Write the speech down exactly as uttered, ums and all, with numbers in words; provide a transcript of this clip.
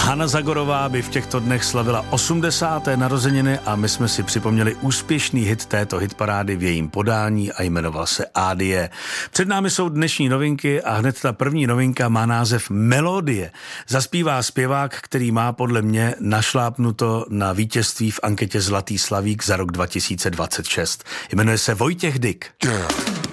Hana Zagorová by v těchto dnech slavila osmdesáté narozeniny a my jsme si připomněli úspěšný hit této hitparády v jejím podání a jmenoval se Adie. Před námi jsou dnešní novinky a hned ta první novinka má název Melodie. Zaspívá zpěvák, který má podle mě našlápnuto na vítězství v anketě Zlatý slavík za rok dva tisíce dvacet šest. Jmenuje se Vojtěch Dyk. Yeah.